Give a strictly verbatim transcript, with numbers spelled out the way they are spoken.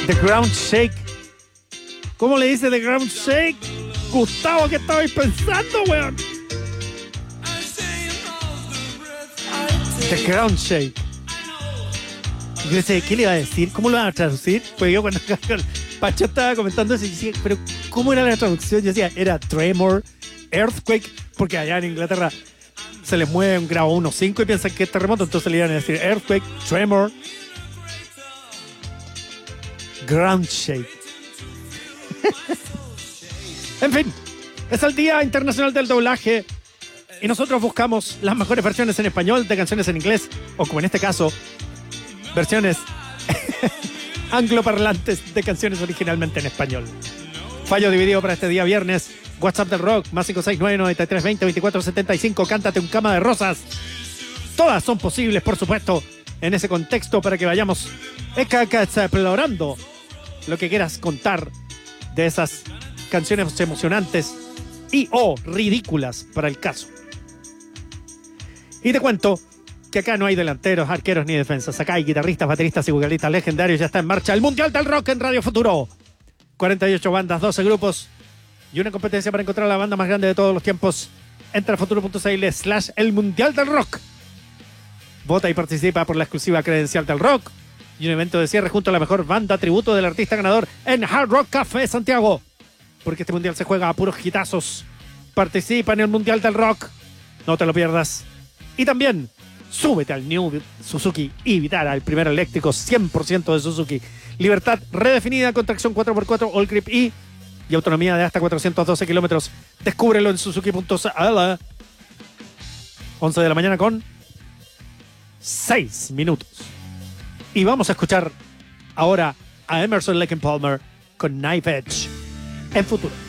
The Ground Shake. ¿Cómo le dice The Ground Shake? Gustavo, ¿qué estabais pensando, weón? The Ground Shake. Yo sé, ¿qué le iba a decir? ¿Cómo lo van a traducir? Pues yo cuando Pacho estaba comentando eso, yo decía, pero ¿cómo era la traducción? Yo decía, era tremor, earthquake, porque allá en Inglaterra se les mueve un grado uno punto cinco y piensan que es terremoto, entonces le iban a decir earthquake, tremor, ground shake. En fin, es el Día Internacional del Doblaje y nosotros buscamos las mejores versiones en español de canciones en inglés, o como en este caso, versiones angloparlantes de canciones originalmente en español. Fallo dividido para este día viernes. WhatsApp del Rock, más cinco seis nueve, nueve tres dos cero, dos cuatro siete cinco. Cántate un cama de rosas. Todas son posibles, por supuesto, en ese contexto para que vayamos explorando lo que quieras contar de esas canciones emocionantes y o ridículas para el caso. Y te cuento que acá no hay delanteros, arqueros ni defensas. Acá hay guitarristas, bateristas y vocalistas legendarios. Ya está en marcha el Mundial del Rock en Radio Futuro. cuarenta y ocho bandas, doce grupos y una competencia para encontrar la banda más grande de todos los tiempos. Entra a futuro punto c l slash el Mundial del Rock. Vota y participa por la exclusiva credencial del rock y un evento de cierre junto a la mejor banda tributo del artista ganador en Hard Rock Café Santiago. Porque este mundial se juega a puros hitazos. Participa en el Mundial del Rock. No te lo pierdas. Y también súbete al New Suzuki y Vitara, el primer eléctrico cien por ciento de Suzuki. Libertad redefinida con tracción cuatro por cuatro All Grip E y autonomía de hasta cuatrocientos doce kilómetros. Descúbrelo en suzuki punto c l. once de la mañana con seis minutos. Y vamos a escuchar ahora a Emerson Lake and Palmer con Knife Edge en Futuro.